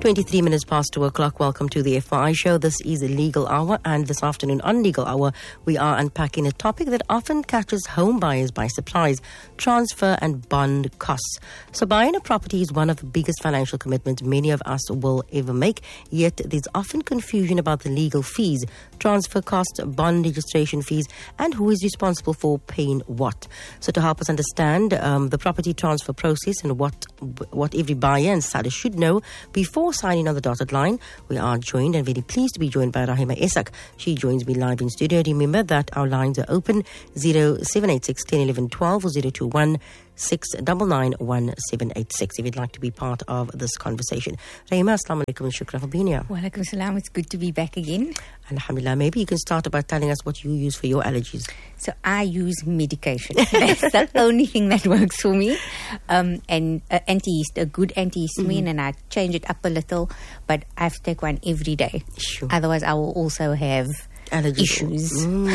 23 minutes past 2 o'clock. Welcome to the FYI show. This is a Legal Hour, and this afternoon on Legal Hour, we are unpacking a topic that often catches home buyers by surprise: transfer and bond costs. So buying a property is one of the biggest financial commitments many of us will ever make, yet there's often confusion about the legal fees, transfer costs, bond registration fees, and who is responsible for paying what. So to help us understand the property transfer process and what every buyer and seller should know before signing on the dotted line, we are joined and very pleased to be joined by Rahima Esak. She joins me live in studio. Remember that our lines are open: 0786 10 11 12 or 021 699 1786 if you'd like to be part of this conversation. Rahima, assalamu alaikum and shukran for being here. Wa alaikum salam. It's good to be back again. Alhamdulillah. Maybe you can start by telling us what you use for your allergies. So I use medication. That's the only thing that works for me. And anti-yeast, a good antihistamine, and I change it up a little, but I have to take one every day. Sure. Otherwise, I will also have allergy issues.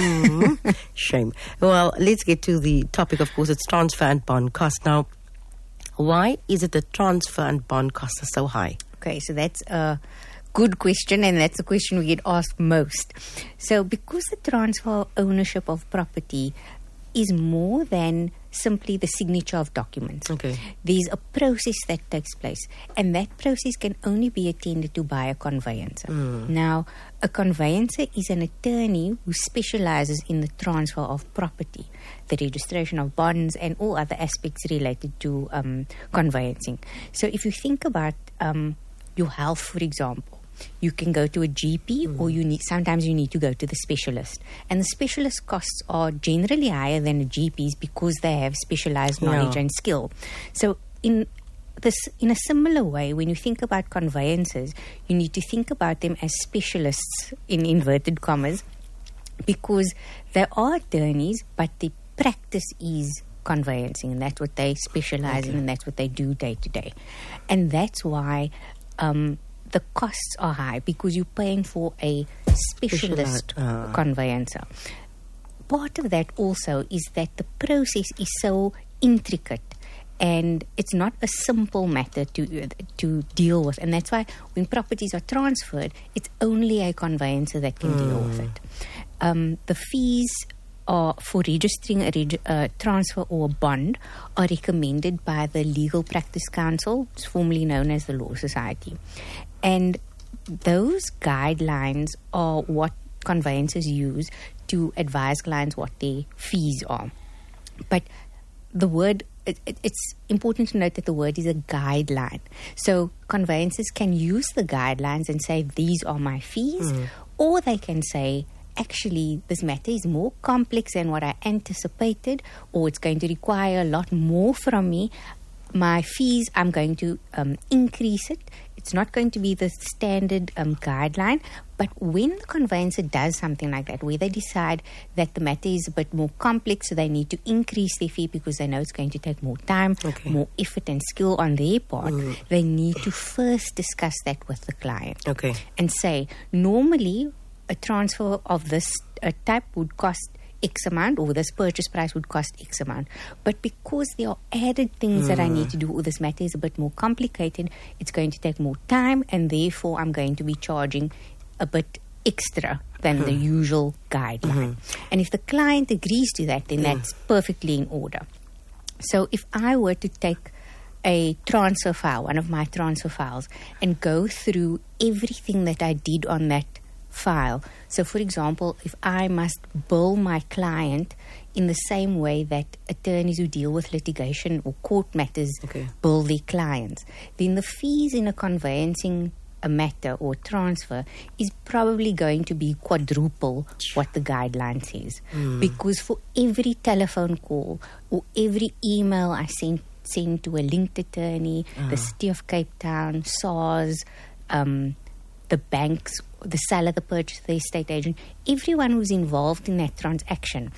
Shame. Well, let's get to the topic. Of course, it's transfer and bond costs. Now, why is it that transfer and bond costs are so high? Okay, so that's a good question, and that's a question we get asked most. So because the transfer ownership of property is more than simply the signature of documents. Okay. There's a process that takes place, and that process can only be attended to by a conveyancer. Now, a conveyancer is an attorney who specializes in the transfer of property, the registration of bonds, and all other aspects related to conveyancing. So if you think about your health, for example, you can go to a GP, or sometimes you need to go to the specialist. And the specialist costs are generally higher than the GPs because they have specialized knowledge and skill. So in a similar way, when you think about conveyancers, you need to think about them as specialists in inverted commas, because they are attorneys, but the practice is conveyancing, and that's what they specialize in, and that's what they do day to day. And that's why the costs are high, because you're paying for a specialist conveyancer. Part of that also is that the process is so intricate, and it's not a simple matter to deal with. And that's why when properties are transferred, it's only a conveyancer that can deal with it. The fees for registering a transfer or a bond are recommended by the Legal Practice Council, it's formerly known as the Law Society. And those guidelines are what conveyancers use to advise clients what their fees are. But the word, it's important to note that the word is a guideline. So conveyancers can use the guidelines and say, these are my fees, or they can say, actually, this matter is more complex than what I anticipated, or it's going to require a lot more from me. My fees, I'm going to increase it. It's not going to be the standard guideline. But when the conveyancer does something like that, where they decide that the matter is a bit more complex, so they need to increase their fee because they know it's going to take more time, more effort and skill on their part, they need to first discuss that with the client. And say, normally, a transfer of this type would cost X amount, or this purchase price would cost X amount. But because there are added things that I need to do, or this matter is a bit more complicated, it's going to take more time, and therefore I'm going to be charging a bit extra than the usual guideline. And if the client agrees to that, then that's perfectly in order. So if I were to take a transfer file, one of my transfer files, and go through everything that I did on that file. So, for example, if I must bill my client in the same way that attorneys who deal with litigation or court matters bill their clients, then the fees in a conveyancing a matter or transfer is probably going to be quadruple what the guideline says. Because for every telephone call or every email I send to a linked attorney, the City of Cape Town, SARS, the banks, the seller, the purchaser, the estate agent, everyone who's involved in that transaction.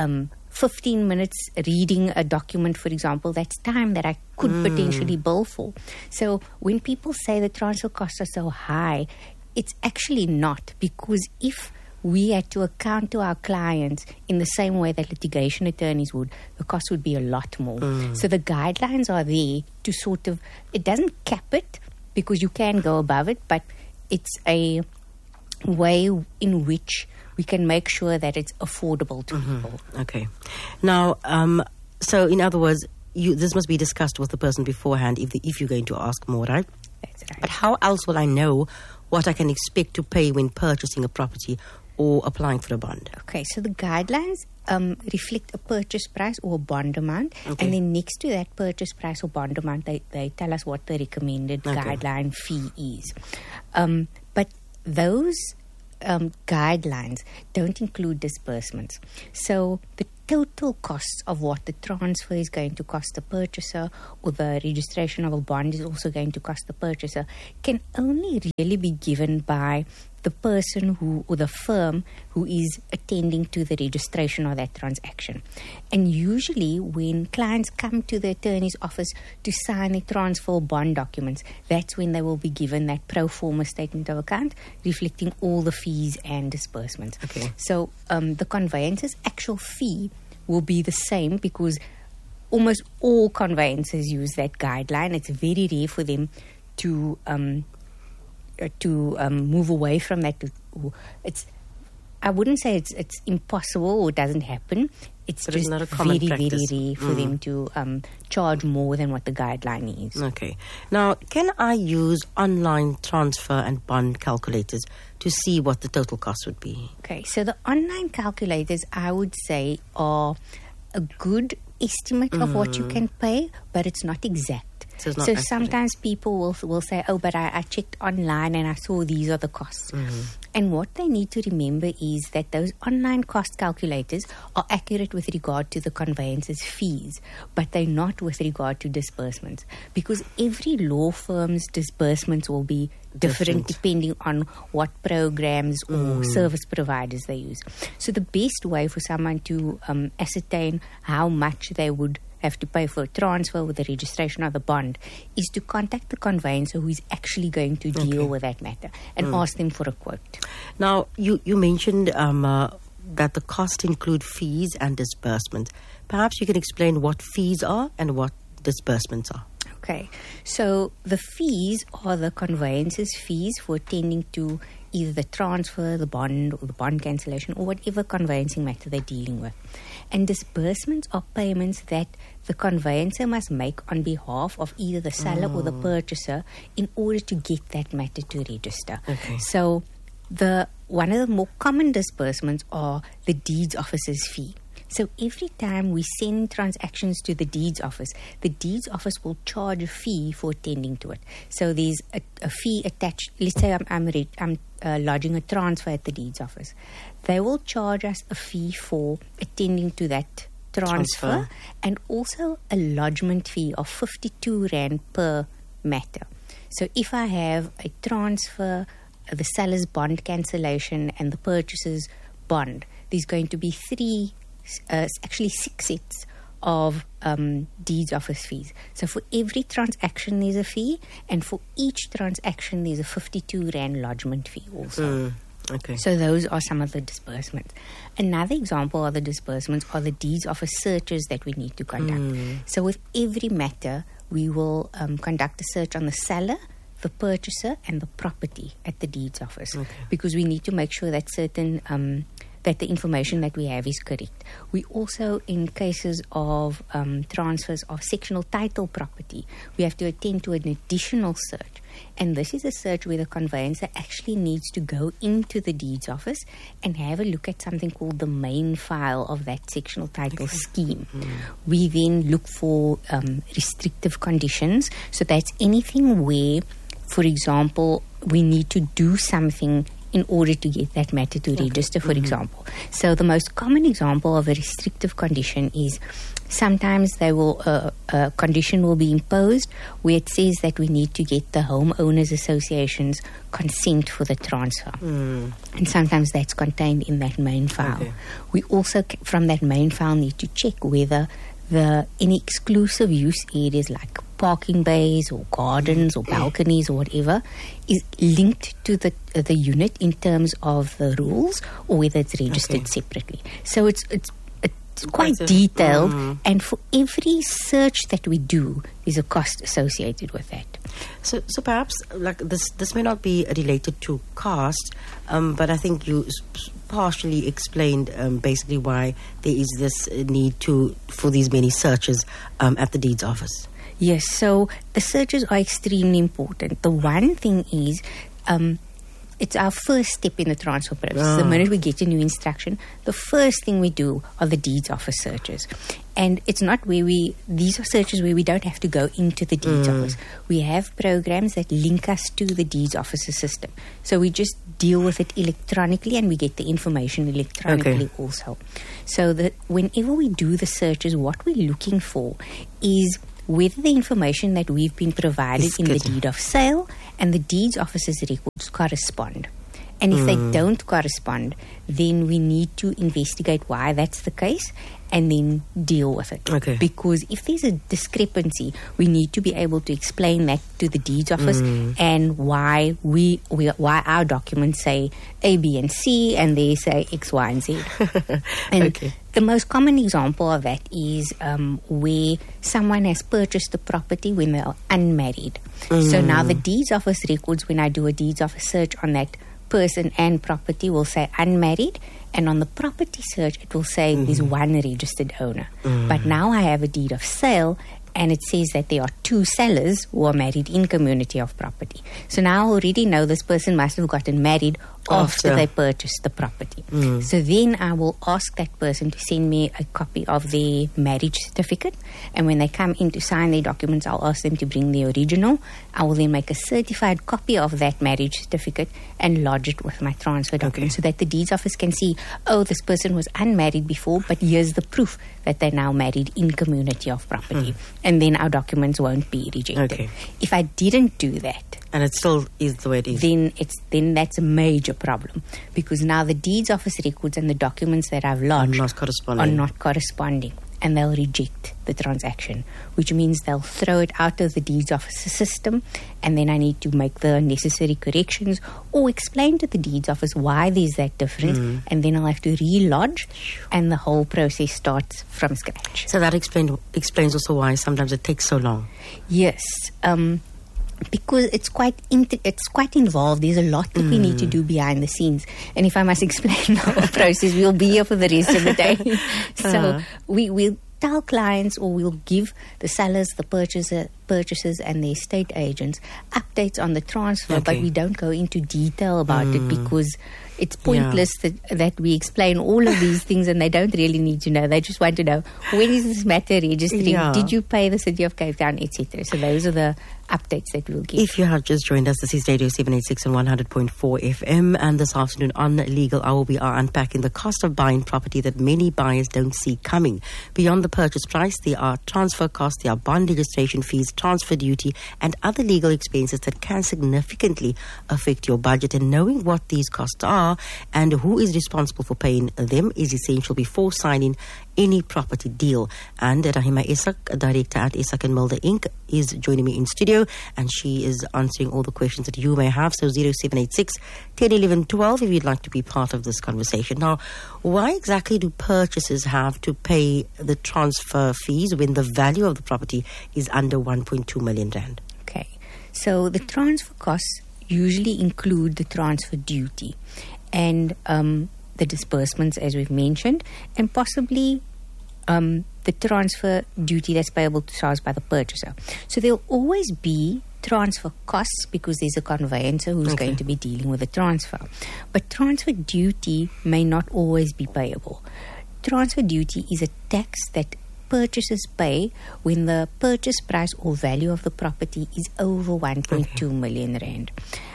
15 minutes reading a document, for example, that's time that I could potentially bill for. So when people say the transfer costs are so high, it's actually not, because if we had to account to our clients in the same way that litigation attorneys would, the cost would be a lot more. So the guidelines are there to sort of, it doesn't cap it, because you can go above it, but it's a way in which we can make sure that it's affordable to people. Okay. Now, so in other words, this must be discussed with the person beforehand if you're going to ask more, right? That's right. But how else will I know what I can expect to pay when purchasing a property or applying for a bond? Okay, so the guidelines reflect a purchase price or a bond amount, Okay. and then next to that purchase price or bond amount, they tell us what the recommended guideline fee is. But those guidelines don't include disbursements. So the total costs of what the transfer is going to cost the purchaser, or the registration of a bond is also going to cost the purchaser, can only really be given by the person or the firm who is attending to the registration of that transaction. And usually when clients come to the attorney's office to sign a transfer bond documents, that's when they will be given that pro forma statement of account reflecting all the fees and disbursements. Okay. So the conveyancer's actual fee will be the same, because almost all conveyancers use that guideline. It's very rare for them to move away from that. I wouldn't say it's impossible or doesn't happen. It's But just it's not a common very, very practice. rare for them to charge more than what the guideline is. Okay. Now, can I use online transfer and bond calculators to see what the total cost would be? Okay, so the online calculators, I would say, are a good estimate of what you can pay, but it's not exact. So it's not So accurate. sometimes people will say, oh, but I checked online and I saw these are the costs. And what they need to remember is that those online cost calculators are accurate with regard to the conveyancer's fees, but they're not with regard to disbursements, because every law firm's disbursements will be different depending on what programs or service providers they use. So the best way for someone to ascertain how much they would have to pay for a transfer with the registration of the bond is to contact the conveyancer who is actually going to deal with that matter and ask them for a quote. Now, you mentioned that the costs include fees and disbursements. Perhaps you can explain what fees are and what disbursements are. Okay, so the fees are the conveyancer's fees for attending to either the transfer, the bond, or the bond cancellation, or whatever conveyancing matter they're dealing with. And disbursements are payments that the conveyancer must make on behalf of either the seller or the purchaser in order to get that matter to register. Okay. So one of the more common disbursements are the deeds officer's fee. So every time we send transactions to the deeds office will charge a fee for attending to it. So there's a fee attached. Let's say I'm lodging a transfer at the deeds office. They will charge us a fee for attending to that transfer. And also a lodgement fee of 52 Rand per matter. So if I have a transfer, the seller's bond cancellation and the purchaser's bond, there's going to be actually 6 sets of deeds office fees. So for every transaction there's a fee, and for each transaction there's a 52 Rand lodgement fee also. Okay. So those are some of the disbursements. Another example of the disbursements are the deeds office searches that we need to conduct. So with every matter we will conduct a search on the seller, the purchaser and the property at the deeds office, because we need to make sure that that the information that we have is correct. We also, in cases of transfers of sectional title property, we have to attend to an additional search. And this is a search where the conveyancer actually needs to go into the deeds office and have a look at something called the main file of that sectional title scheme. We then look for restrictive conditions. So that's anything where, for example, we need to do something in order to get that matter to register, for example. So the most common example of a restrictive condition is sometimes a condition will be imposed where it says that we need to get the homeowners association's consent for the transfer. And sometimes that's contained in that main file. We also, from that main file, need to check whether any exclusive use areas like parking bays or gardens or balconies or whatever is linked to the unit in terms of the rules, or whether it's registered separately. So quite detailed, and for every search that we do, there's a cost associated with that. So perhaps like this may not be related to cost, but I think you partially explained basically why there is this need for these many searches at the deeds office. Yes, so the searches are extremely important. The one thing is, it's our first step in the transfer process. The minute we get a new instruction, the first thing we do are the deeds office searches. And it's not these are searches where we don't have to go into the deeds office. We have programs that link us to the deeds office's system. So we just deal with it electronically and we get the information electronically also. So that whenever we do the searches, what we're looking for is whether the information that we've been provided in the deed of sale and the deeds officer's records correspond. And if they don't correspond, then we need to investigate why that's the case and then deal with it. Okay. Because if there's a discrepancy, we need to be able to explain that to the deeds office and why why our documents say A, B, and C and they say X, Y, and Z. And the most common example of that is where someone has purchased the property when they are unmarried. So now the deeds office records, when I do a deeds office search on that person and property, will say unmarried, and on the property search it will say there's one registered owner. But now I have a deed of sale and it says that there are two sellers who are married in community of property. So now I already know this person must have gotten married after they purchased the property. So then I will ask that person to send me a copy of their marriage certificate, and when they come in to sign their documents, I'll ask them to bring the original. I will then make a certified copy of that marriage certificate and lodge it with my transfer document so that the deeds office can see, oh, this person was unmarried before, but here's the proof that they're now married in community of property. And then our documents won't be rejected. If I didn't do that, and it still is the way it is, then that's a major problem, because now the deeds office records and the documents that I've lodged are not corresponding, and they'll reject the transaction, which means they'll throw it out of the deeds office system, and then I need to make the necessary corrections or explain to the deeds office why there's that difference, and then I'll have to re-lodge, and the whole process starts from scratch. So that explains also why sometimes it takes so long. Yes, because it's quite involved. There's a lot that we need to do behind the scenes, and if I must explain the whole process, we'll be here for the rest of the day. So we'll tell clients, or we'll give the sellers, the purchasers and the estate agents updates on the transfer, but we don't go into detail about it, because it's pointless that we explain all of these things, and they don't really need to know. They just want to know, when is this matter registering? Did you pay the City of Cape Town, etc.? So those are the updates that we'll give. If you have just joined us, this is Radio 786 and 100.4 FM, and this afternoon on Legal Hour we are unpacking the cost of buying property that many buyers don't see coming. Beyond the purchase price, there are transfer costs, there are bond registration fees, transfer duty and other legal expenses that can significantly affect your budget, and knowing what these costs are and who is responsible for paying them is essential before signing any property deal. And Rahima Isak, director at Isak and Mulder Inc., is joining me in studio, and she is answering all the questions that you may have. So 0786 1011 12 if you'd like to be part of this conversation. Now, why exactly do purchasers have to pay the transfer fees when the value of the property is under 1.2 million rand? Okay, so the transfer costs usually include the transfer duty and the disbursements, as we've mentioned, and possibly the transfer duty that's payable to SARS by the purchaser. So there'll always be transfer costs because there's a conveyancer who's going to be dealing with the transfer. But transfer duty may not always be payable. Transfer duty is a tax that purchasers pay when the purchase price or value of the property is over 1.2 million rand.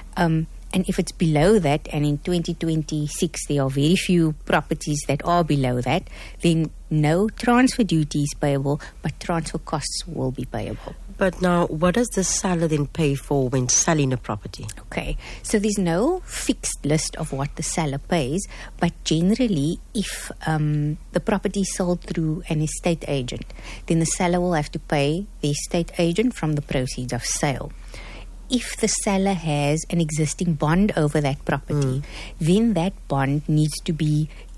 And if it's below that, and in 2026 there are very few properties that are below that, then no transfer duty is payable, but transfer costs will be payable. But now, what does the seller then pay for when selling a property? Okay, so there's no fixed list of what the seller pays, but generally, if the property is sold through an estate agent, then the seller will have to pay the estate agent from the proceeds of sale. If the seller has an existing bond over that property, then that bond needs to be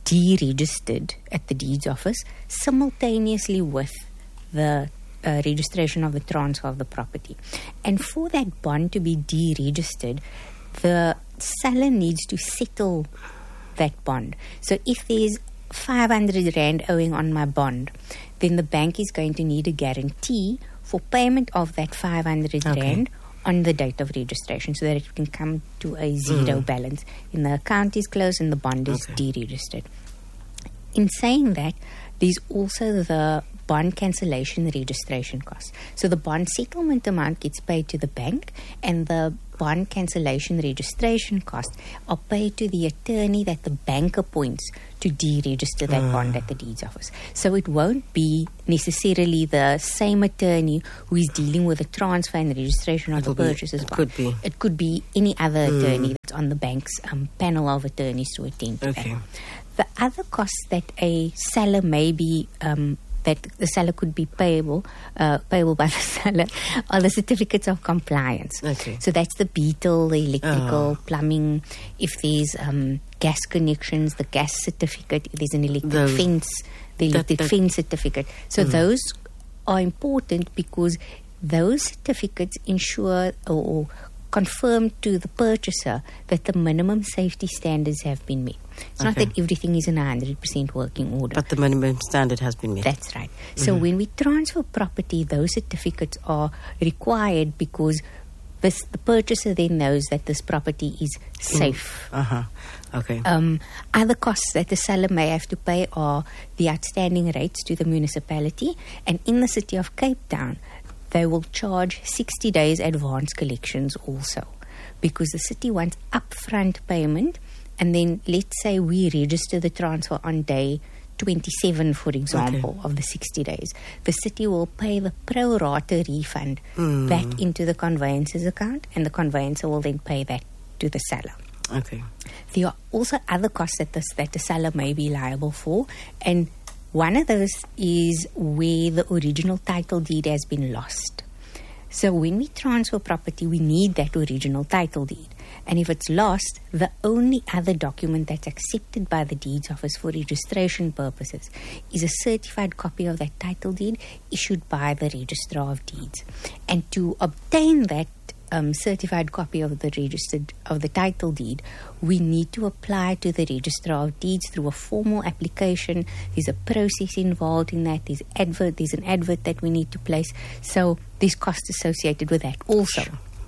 deregistered at the deeds office simultaneously with the registration of the transfer of the property. And for that bond to be deregistered, the seller needs to settle that bond. So if there's 500 Rand owing on my bond, then the bank is going to need a guarantee for payment of that 500 Rand on the date of registration, so that it can come to a zero balance. And the account is closed and the bond is deregistered. In saying that, there's also the bond cancellation registration cost. So the bond settlement amount gets paid to the bank, and the bond cancellation registration costs are paid to the attorney that the bank appoints to deregister that bond at the deeds office. So it won't be necessarily the same attorney who is dealing with the transfer and the registration of the purchase as well. It could be any other attorney that's on the bank's panel of attorneys to attend to that. The other costs that a seller may be that the seller could be payable by the seller are the certificates of compliance. So that's the beetle, the electrical, plumbing. If there's gas connections, the gas certificate. If there's an electric fence, the electric fence certificate. So those are important because those certificates ensure or confirm to the purchaser that the minimum safety standards have been met. It's not that everything is in 100% working order. But the minimum standard has been met. That's right. So when we transfer property, those certificates are required because the purchaser then knows that this property is safe. Other costs that the seller may have to pay are the outstanding rates to the municipality. And in the city of Cape Town, they will charge 60 days advance collections also, because the city wants upfront payment. And then let's say we register the transfer on day 27, for example, of the 60 days. The city will pay the pro rata refund back into the conveyancer's account, and the conveyancer will then pay that to the seller. There are also other costs that the seller may be liable for, and one of those is where the original title deed has been lost. So when we transfer property, we need that original title deed. And if it's lost, the only other document that's accepted by the deeds office for registration purposes is a certified copy of that title deed issued by the registrar of deeds. And to obtain that certified copy of the title deed, we need to apply to the registrar of deeds through a formal application. There's a process involved in that. There's an advert that we need to place. So there's costs associated with that also.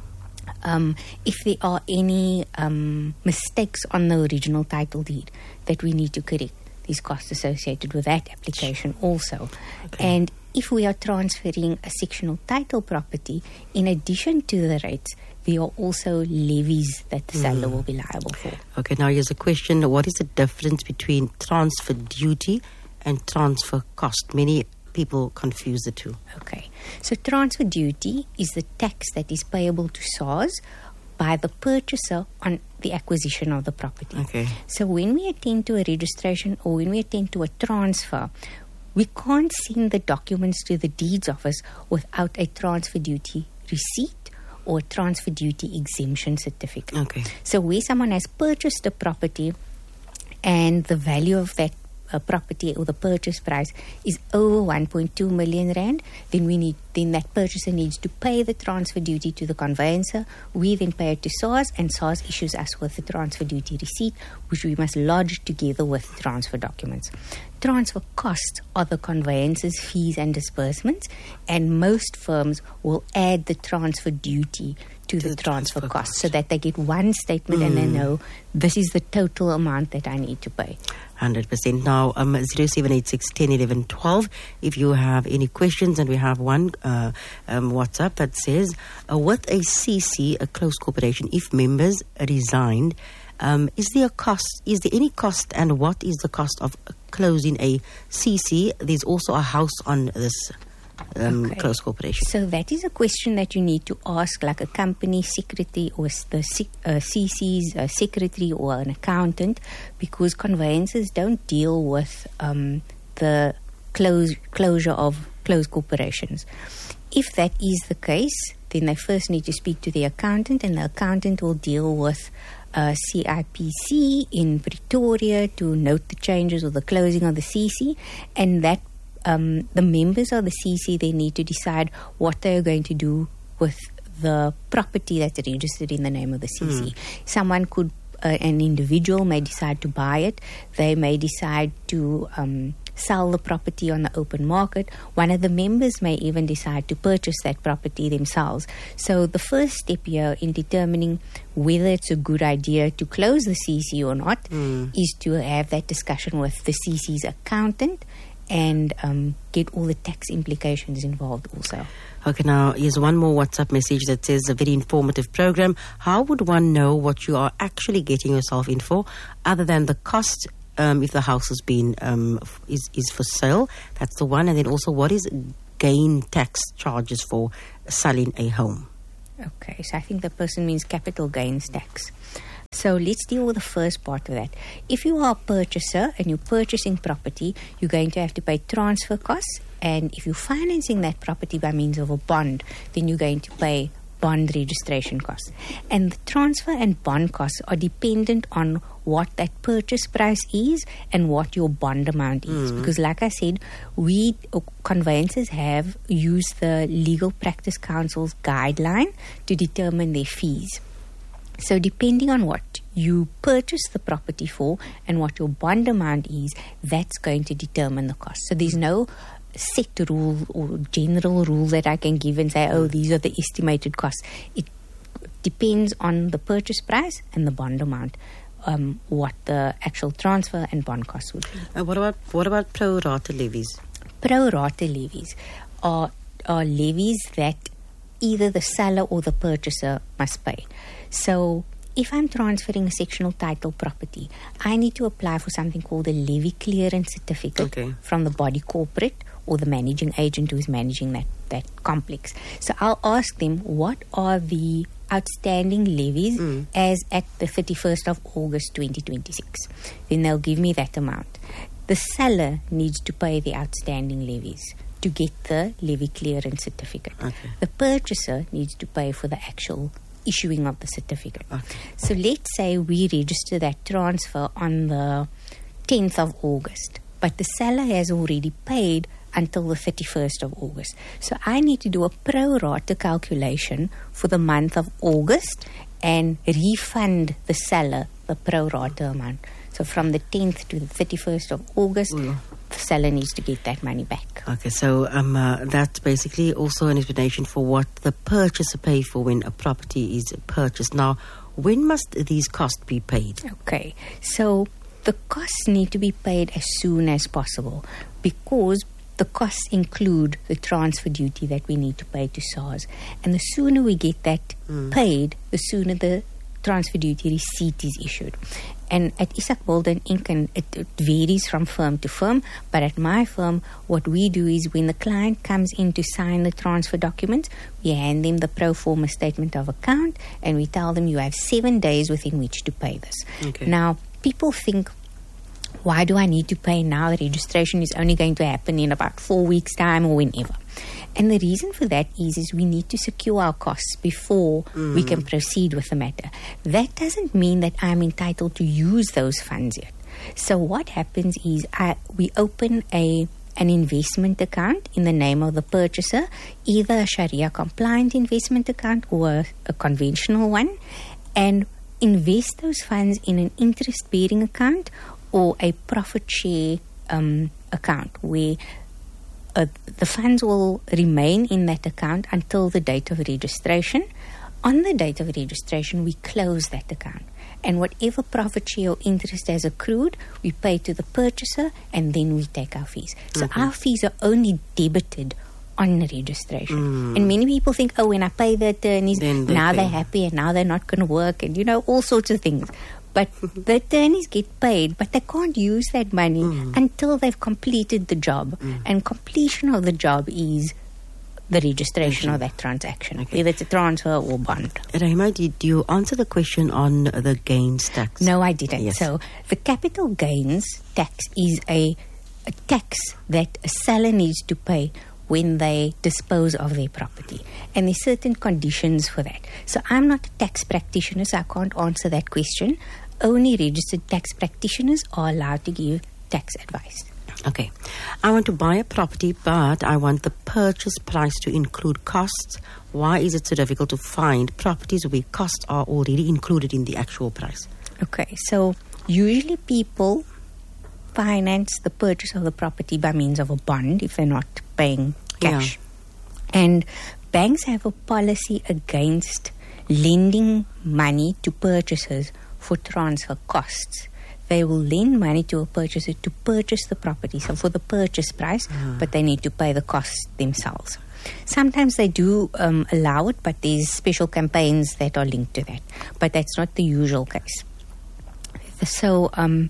If there are any mistakes on the original title deed that we need to correct, there's costs associated with that application also. And if we are transferring a sectional title property, in addition to the rates, there are also levies that the seller will be liable for. Now here's a question. What is the difference between transfer duty and transfer cost? Many people confuse the two. So transfer duty is the tax that is payable to SARS by the purchaser on the acquisition of the property. So when we attend to a registration or when we attend to a transfer, we can't send the documents to the deeds office without a transfer duty receipt or transfer duty exemption certificate. So where someone has purchased a property and the value of that property or the purchase price is over 1.2 million Rand, then that purchaser needs to pay the transfer duty to the conveyancer. We then pay it to SARS, and SARS issues us with the transfer duty receipt, which we must lodge together with transfer documents. Transfer costs are the conveyancer's fees and disbursements, and most firms will add the transfer duty to the transfer cost so that they get one statement and they know this is the total amount that I need to pay. 100%. Now, 0786 10 11 12. If you have any questions, and we have one WhatsApp that says, with a CC, a closed corporation, if members resigned, is there any cost, and what is the cost of closing a CC? There's also a house on this closed corporation. So that is a question that you need to ask, like a company secretary or the CC's secretary or an accountant, because conveyancers don't deal with the closure of closed corporations. If that is the case, then they first need to speak to the accountant, and the accountant will deal with CIPC in Pretoria to note the changes or the closing of the CC, and that the members of the CC, they need to decide what they are going to do with the property that's registered in the name of the CC. Someone could, an individual may decide to buy it. They may decide to sell the property on the open market. One of the members may even decide to purchase that property themselves. So the first step here in determining whether it's a good idea to close the CC or not is to have that discussion with the CC's accountant and get all the tax implications involved also. Okay, now here's one more WhatsApp message that says, a very informative program. How would one know what you are actually getting yourself in for, other than the cost if the house has been is for sale? That's the one. And then also, what is gain tax charges for selling a home? Okay, so I think the person means capital gains tax. So let's deal with the first part of that. If you are a purchaser and you're purchasing property, you're going to have to pay transfer costs. And if you're financing that property by means of a bond, then you're going to pay bond registration costs. And the transfer and bond costs are dependent on what that purchase price is and what your bond amount is. Because like I said, we conveyancers have used the Legal Practice Council's guideline to determine their fees. So depending on what you purchase the property for and what your bond amount is, that's going to determine the cost. So there's no set rule or general rule that I can give and say, oh, these are the estimated costs. It depends on the purchase price and the bond amount, what the actual transfer and bond costs would be. What about pro rata levies? Pro rata levies are levies that either the seller or the purchaser must pay. So if I'm transferring a sectional title property, I need to apply for something called a levy clearance certificate from the body corporate or the managing agent who is managing that complex. So I'll ask them, what are the outstanding levies as at the 31st of August 2026? Then they'll give me that amount. The seller needs to pay the outstanding levies to get the levy clearance certificate. The purchaser needs to pay for the actual issuing of the certificate. So let's say we register that transfer on the 10th of August, but the seller has already paid until the 31st of August. So I need to do a pro rata calculation for the month of August and refund the seller the pro rata amount. So from the 10th to the 31st of August, the seller needs to get that money back. Okay, so that's basically also an explanation for what the purchaser pays for when a property is purchased. Now, when must these costs be paid? Okay, so the costs need to be paid as soon as possible because the costs include the transfer duty that we need to pay to SARS. And the sooner we get that paid, the sooner the transfer duty receipt is issued. And at Isaac Bolden Inc., and it varies from firm to firm, but at my firm, what we do is when the client comes in to sign the transfer documents, we hand them the pro forma statement of account, and we tell them you have 7 days within which to pay this. Now, people think, why do I need to pay now? The registration is only going to happen in about 4 weeks' time or whenever. And the reason for that is we need to secure our costs before we can proceed with the matter. That doesn't mean that I'm entitled to use those funds yet. So what happens is we open an investment account in the name of the purchaser, either a Sharia compliant investment account or a conventional one, and invest those funds in an interest bearing account or a profit share account where the funds will remain in that account until the date of registration. On the date of registration, we close that account. And whatever profit share or interest has accrued, we pay to the purchaser and then we take our fees. So our fees are only debited on the registration. And many people think, when I pay the attorneys, now they're happy and now they're not going to work and, all sorts of things. But the attorneys get paid, but they can't use that money until they've completed the job. And completion of the job is the registration of that transaction, whether it's a transfer or bond. Rahima, did you answer the question on the gains tax? No, I didn't. Yes. So the capital gains tax is a tax that a seller needs to pay when they dispose of their property. And there's certain conditions for that. So I'm not a tax practitioner, so I can't answer that question. Only registered tax practitioners are allowed to give tax advice. Okay. I want to buy a property, but I want the purchase price to include costs. Why is it so difficult to find properties where costs are already included in the actual price? Okay, so usually people finance the purchase of the property by means of a bond if they're not paying cash. Yeah. And banks have a policy against lending money to purchasers for transfer costs. They will lend money to a purchaser to purchase the property, so for the purchase price, but they need to pay the costs themselves. Sometimes they do allow it, but there's special campaigns that are linked to that. But that's not the usual case. So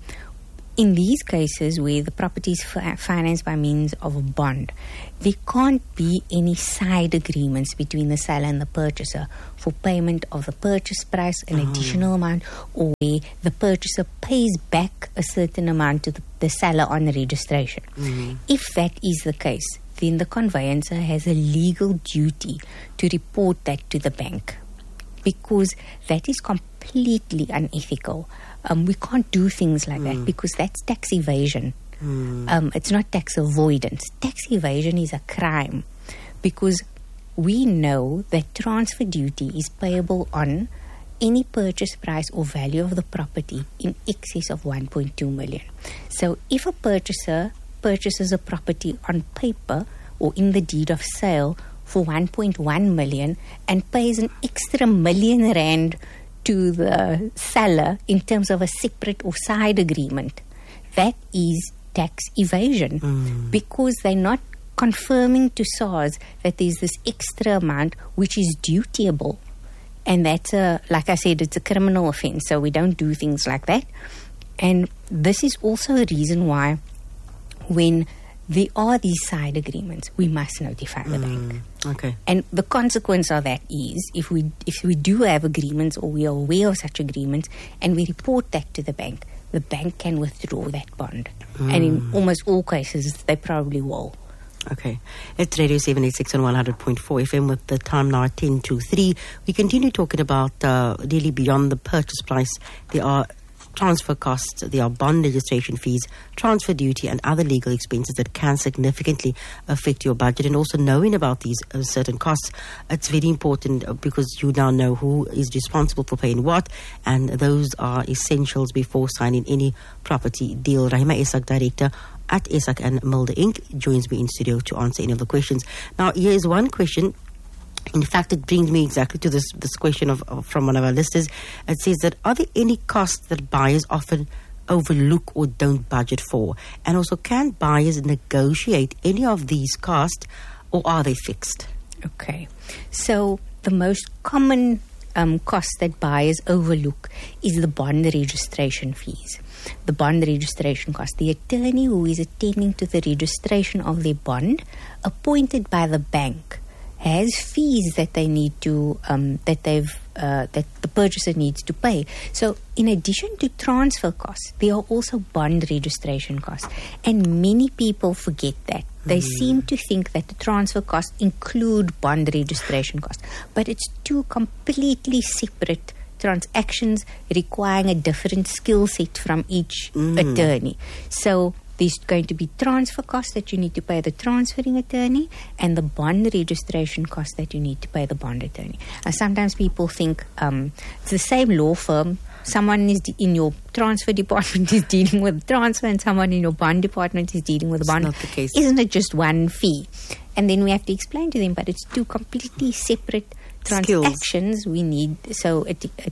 in these cases where the property is financed by means of a bond, there can't be any side agreements between the seller and the purchaser for payment of the purchase price, an additional amount, or where the purchaser pays back a certain amount to the seller on the registration. If that is the case, then the conveyancer has a legal duty to report that to the bank, because that is completely unethical. We can't do things like that because that's tax evasion. It's not tax avoidance. Tax evasion is a crime because we know that transfer duty is payable on any purchase price or value of the property in excess of 1.2 million. So if a purchaser purchases a property on paper or in the deed of sale for 1.1 million and pays an extra R1 million to the seller in terms of a separate or side agreement, that is tax evasion because they're not confirming to SARS that there's this extra amount which is dutiable. And that's like I said, it's a criminal offense, so we don't do things like that. And this is also a reason why when there are these side agreements, we must notify the bank. Okay. And the consequence of that is, if we do have agreements or we are aware of such agreements and we report that to the bank can withdraw that bond. And in almost all cases, they probably will. Okay. It's Radio 786 on 100.4 FM with the time now at 10 to 3. We continue talking about really beyond the purchase price. There are transfer costs, there are bond registration fees, transfer duty and other legal expenses that can significantly affect your budget. And also knowing about these certain costs, it's very important because you now know who is responsible for paying what, and those are essentials before signing any property deal. Rahima Esak, Director at Esak and Mulder Inc., joins me in studio to answer any of the questions. Now, here is one question. In fact, it brings me exactly to this question from one of our listeners. It says that, are there any costs that buyers often overlook or don't budget for? And also, can buyers negotiate any of these costs, or are they fixed? Okay. So the most common cost that buyers overlook is the bond registration fees. The bond registration cost. The attorney who is attending to the registration of their bond, appointed by the bank, has fees that they need to that the purchaser needs to pay. So in addition to transfer costs, there are also bond registration costs, and many people forget that. They seem to think that the transfer costs include bond registration costs, but it's two completely separate transactions requiring a different skill set from each attorney. So there's going to be transfer costs that you need to pay the transferring attorney and the bond registration costs that you need to pay the bond attorney. Sometimes people think it's the same law firm. Someone is in your transfer department is dealing with transfer and someone in your bond department is dealing with the bond. It's not the case. Isn't it just one fee? And then we have to explain to them, but it's two completely separate transactions. Skills. We need, so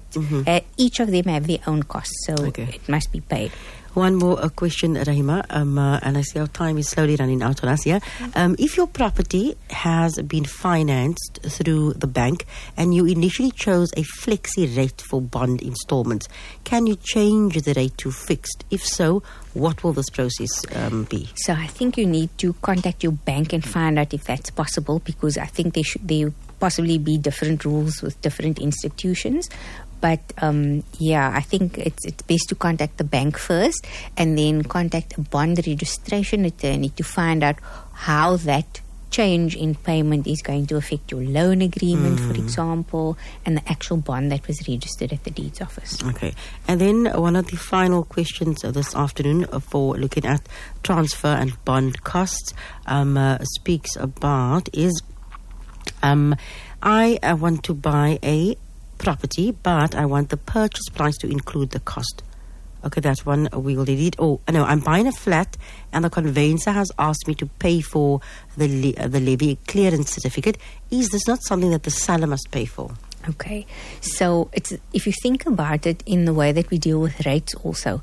each of them have their own costs, so it must be paid. One more question, Rahima, and I see our time is slowly running out on us here. If your property has been financed through the bank and you initially chose a flexi rate for bond installments, can you change the rate to fixed? If so, what will this process be? So I think you need to contact your bank and find out if that's possible, because I think there possibly be different rules with different institutions. But I think it's best to contact the bank first and then contact a bond registration attorney to find out how that change in payment is going to affect your loan agreement, for example, and the actual bond that was registered at the deeds office. Okay. And then one of the final questions this afternoon for looking at transfer and bond costs speaks about is I want to buy a property, but I want the purchase price to include the cost. Okay, that's one we will delete. Oh, no, I'm buying a flat and the conveyancer has asked me to pay for the levy clearance certificate. Is this not something that the seller must pay for? Okay, so if you think about it in the way that we deal with rates also,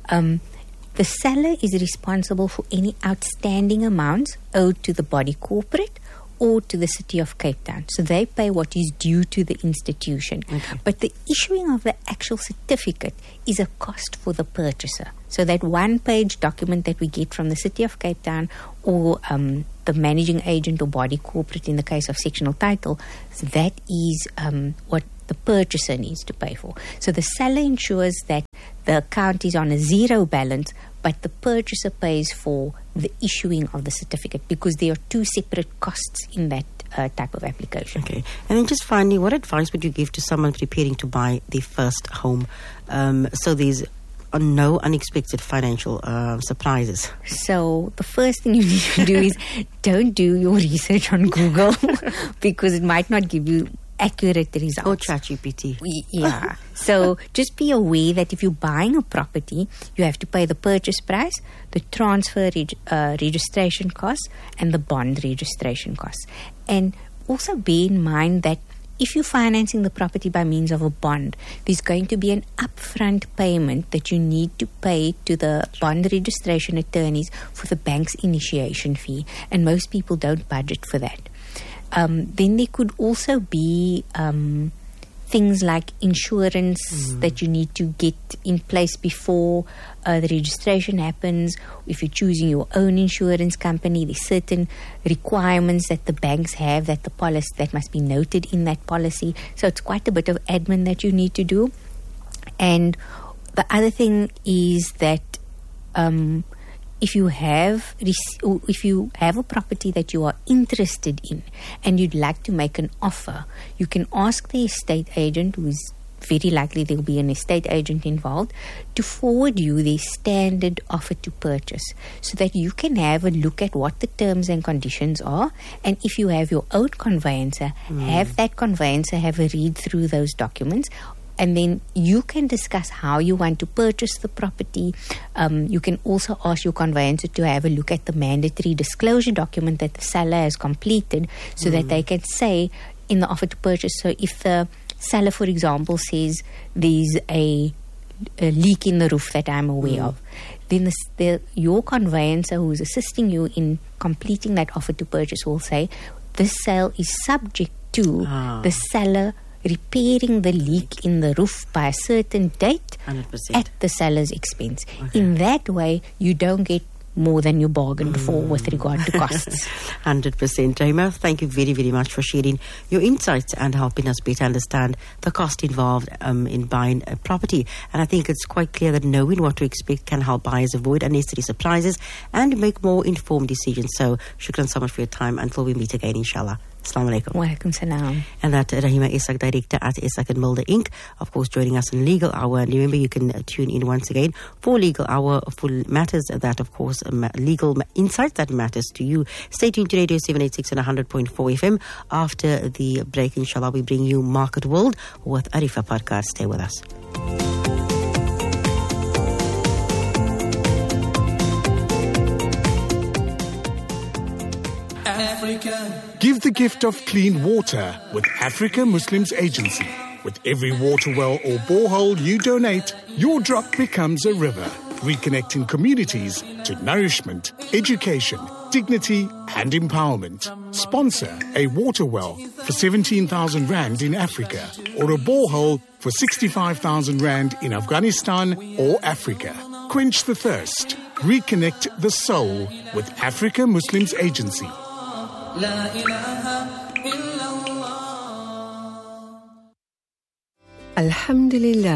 the seller is responsible for any outstanding amounts owed to the body corporate or to the City of Cape Town. So they pay what is due to the institution. Okay. But the issuing of the actual certificate is a cost for the purchaser. So that one-page document that we get from the City of Cape Town or the managing agent or body corporate in the case of sectional title, that is what the purchaser needs to pay for. So the seller ensures that the account is on a zero balance, but the purchaser pays for the issuing of the certificate because there are two separate costs in that type of application. Okay. And then just finally, what advice would you give to someone preparing to buy their first home? So there's no unexpected financial surprises. So the first thing you need to do is don't do your research on Google because it might not give you accurate results. Or ChatGPT. Yeah. So just be aware that if you're buying a property, you have to pay the purchase price, the transfer registration costs, and the bond registration costs. And also bear in mind that if you're financing the property by means of a bond, there's going to be an upfront payment that you need to pay to the bond registration attorneys for the bank's initiation fee. And most people don't budget for that. Then there could also be things like insurance that you need to get in place before the registration happens. If you're choosing your own insurance company, there's certain requirements that the banks have that the policy that must be noted in that policy. So it's quite a bit of admin that you need to do. And the other thing is that if you have a property that you are interested in and you'd like to make an offer, you can ask the estate agent, who is very likely there will be an estate agent involved, to forward you the standard offer to purchase so that you can have a look at what the terms and conditions are. And if you have your own conveyancer, have that conveyancer have a read through those documents. And then you can discuss how you want to purchase the property. You can also ask your conveyancer to have a look at the mandatory disclosure document that the seller has completed so that they can say in the offer to purchase. So if the seller, for example, says there's a leak in the roof that I'm aware of, then your conveyancer who is assisting you in completing that offer to purchase will say this sale is subject to the seller repairing the leak in the roof by a certain date 100%. At the seller's expense. Okay. In that way, you don't get more than you bargained for with regard to costs. 100%. Rahima, thank you very, very much for sharing your insights and helping us better understand the cost involved in buying a property. And I think it's quite clear that knowing what to expect can help buyers avoid unnecessary surprises and make more informed decisions. So, shukran so much for your time. Until we meet again, inshallah. Assalamu alaikum. Wa alaikum salam. And that Rahima Ishaq, director at Ishaq & Mulder Inc., of course, joining us in Legal Hour. And remember, you can tune in once again for Legal Hour, full matters that, of course, legal insight that matters to you. Stay tuned to Radio 786 and 100.4 FM. After the break, inshallah, we bring you Market World with Arifa Parkar. Stay with us. Africa. Give the gift of clean water with Africa Muslims Agency. With every water well or borehole you donate, your drop becomes a river, reconnecting communities to nourishment, education, dignity and empowerment. Sponsor a water well for 17,000 Rand in Africa or a borehole for 65,000 Rand in Afghanistan or Africa. Quench the thirst. Reconnect the soul with Africa Muslims Agency. La ilaha illallah. Alhamdulillah,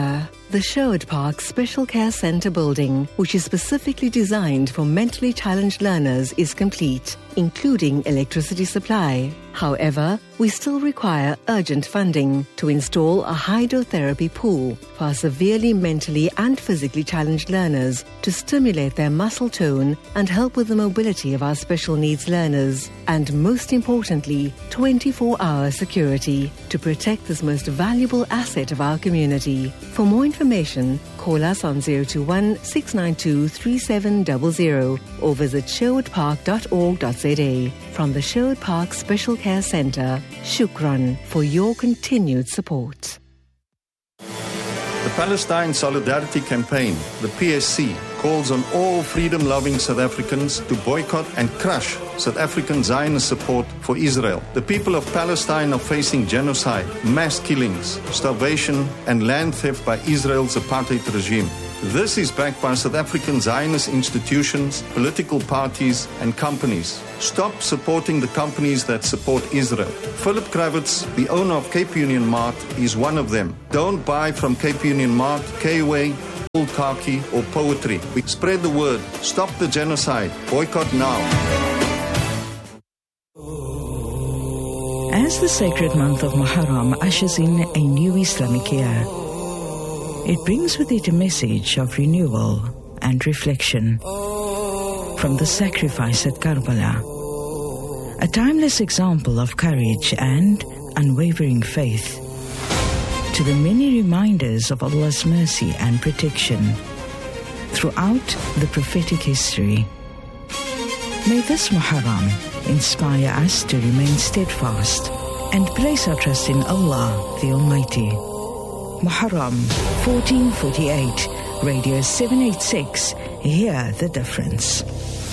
The Sherwood Park Special Care Centre building, which is specifically designed for mentally challenged learners, is complete, including electricity supply. However, we still require urgent funding to install a hydrotherapy pool for our severely mentally and physically challenged learners to stimulate their muscle tone and help with the mobility of our special needs learners. And most importantly, 24-hour security to protect this most valuable asset of our community. For more information, call us on 021 692 3700 or visit sherwoodpark.org.za. From the Sherwood Park Special Care Centre, Shukran for your continued support. The Palestine Solidarity Campaign, the PSC, calls on all freedom-loving South Africans to boycott and crush South African Zionist support for Israel. The people of Palestine are facing genocide, mass killings, starvation, and land theft by Israel's apartheid regime. This is backed by South African Zionist institutions, political parties, and companies. Stop supporting the companies that support Israel. Philip Kravitz, the owner of Cape Union Mart, is one of them. Don't buy from Cape Union Mart, K-Way, Old Khaki, or Poetry. We spread the word. Stop the genocide. Boycott now. As the sacred month of Muharram ushers in a new Islamic year, it brings with it a message of renewal and reflection. From the sacrifice at Karbala, a timeless example of courage and unwavering faith, to the many reminders of Allah's mercy and protection throughout the prophetic history. May this Muharram inspire us to remain steadfast and place our trust in Allah, the Almighty. Muharram 1448, Radio 786, hear the difference.